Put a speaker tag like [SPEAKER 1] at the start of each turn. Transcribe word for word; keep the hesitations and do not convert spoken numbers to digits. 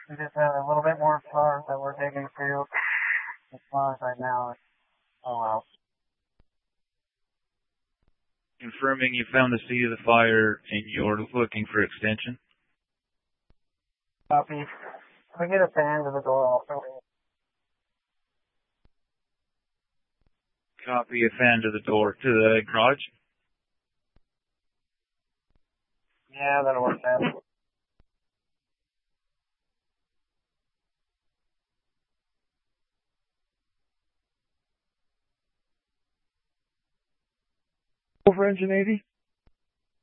[SPEAKER 1] We just have a little bit more stars that we're digging through. As far as right now, oh well.
[SPEAKER 2] Confirming you found the seat of the fire and you're looking for extension.
[SPEAKER 1] Copy. We get a fan to the door also.
[SPEAKER 2] Copy, a fan to the door. To the garage?
[SPEAKER 1] Yeah, that'll work out.
[SPEAKER 3] Over engine eighty.